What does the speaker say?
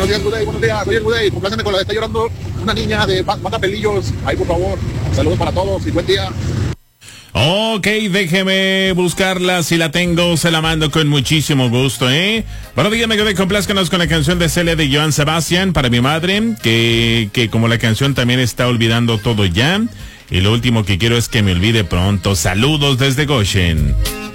Buenos días, Guday, buenos días. Oye, Guday, compláceme con la de está llorando una niña de Mata Pelillos. Ahí, por favor. Saludos para todos y buen día. Ok, déjeme buscarla, si la tengo, se la mando con muchísimo gusto, ¿eh? Bueno, dígame que complázcanos con la canción de Celia de Joan Sebastián para mi madre, que como la canción también está olvidando todo ya. Y lo último que quiero es que me olvide pronto. Saludos desde Goshen.